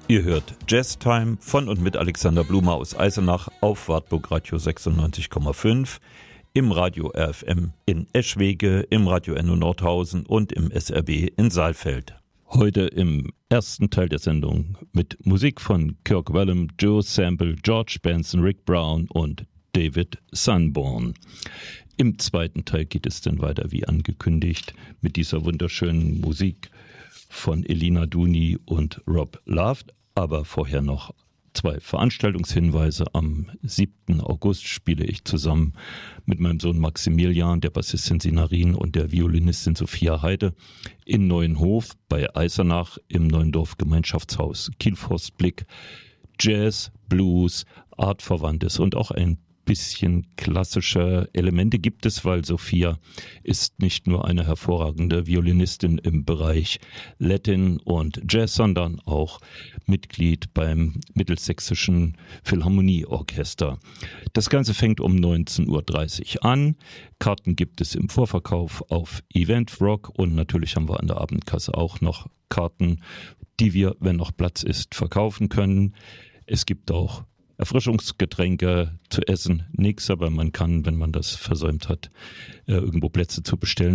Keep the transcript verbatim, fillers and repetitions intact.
Ihr hört Jazztime von und mit Alexander Blumer aus Eisenach auf Wartburg Radio sechsundneunzig Komma fünf, im Radio R F M in Eschwege, im Radio Enno Nordhausen und im S R B in Saalfeld. Heute im ersten Teil der Sendung mit Musik von Kirk Whalum, Joe Sample, George Benson, Rick Brown und David Sanborn. Im zweiten Teil geht es dann weiter wie angekündigt mit dieser wunderschönen Musik von Elina Duni und Rob Love. Aber vorher noch zwei Veranstaltungshinweise. Am siebten August spiele ich zusammen mit meinem Sohn Maximilian, der Bassistin Sinarin und der Violinistin Sophia Heide in Neuenhof bei Eisenach im Neuendorf Gemeinschaftshaus Kielforstblick. Jazz, Blues, Artverwandtes und auch ein bisschen klassische Elemente gibt es, weil Sophia ist nicht nur eine hervorragende Violinistin im Bereich Latin und Jazz, sondern auch Mitglied beim Mittelsächsischen Philharmonieorchester. Das Ganze fängt um neunzehn Uhr dreißig an. Karten gibt es im Vorverkauf auf Eventrock und natürlich haben wir an der Abendkasse auch noch Karten, die wir, wenn noch Platz ist, verkaufen können. Es gibt auch Erfrischungsgetränke, zu essen nichts, aber man kann, wenn man das versäumt hat, irgendwo Plätze zu bestellen,